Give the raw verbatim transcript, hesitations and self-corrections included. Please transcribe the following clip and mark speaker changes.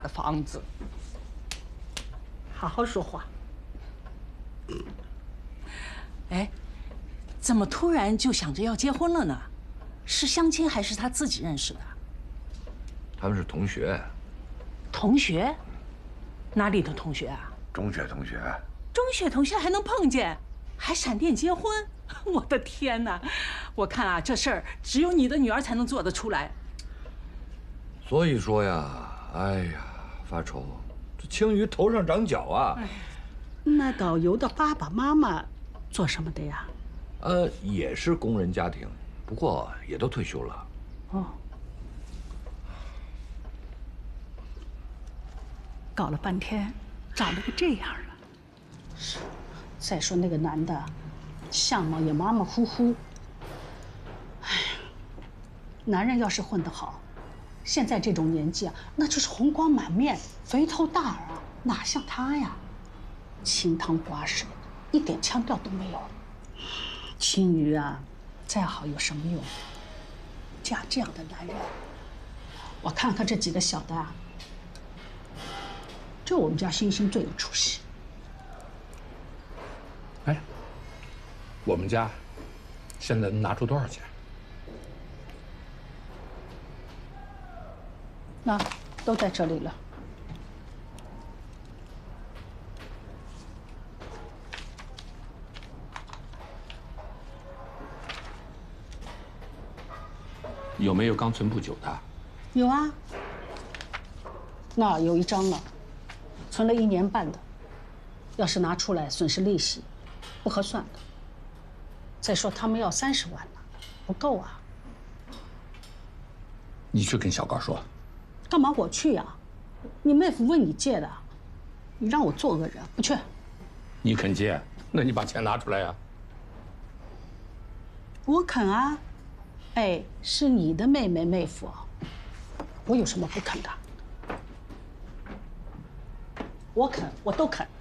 Speaker 1: 的房子。
Speaker 2: 好好说话。
Speaker 1: 哎，怎么突然就想着要结婚了呢？是相亲还是他自己认识的？
Speaker 3: 他们是同学。
Speaker 1: 同学？哪里的同学啊？
Speaker 3: 中学同学。
Speaker 1: 中学同学还能碰见，还闪电结婚？我的天哪！我看啊，这事儿只有你的女儿才能做得出来。
Speaker 3: 所以说呀，哎呀，发愁，这青鱼头上长角啊。哎，
Speaker 2: 那导游的爸爸妈妈做什么的呀？
Speaker 3: 呃，也是工人家庭，不过也都退休了。
Speaker 2: 哦。搞了半天，找了个这样的。是。再说那个男的，相貌也马马虎虎。哎呀，男人要是混得好，现在这种年纪啊，那就是红光满面、肥头大耳啊，哪像他呀？清汤寡水，一点腔调都没有。青鱼啊，再好有什么用？嫁这样的男人，我看看这几个小的啊，就我们家欣欣最有出息。
Speaker 4: 哎，我们家现在能拿出多少钱？
Speaker 2: 那都在这里了。
Speaker 4: 有没有刚存不久的？
Speaker 2: 有啊，那有一张呢，存了一年半的，要是拿出来损失利息，不合算的。再说他们要三十万呢，不够啊。
Speaker 4: 你去跟小高说。
Speaker 2: 干嘛我去呀？你妹夫问你借的，你让我做恶人，不去。
Speaker 4: 你肯借，那你把钱拿出来呀。
Speaker 2: 我肯啊。哎，是你的妹妹妹夫，我有什么不肯的？我肯，我都肯。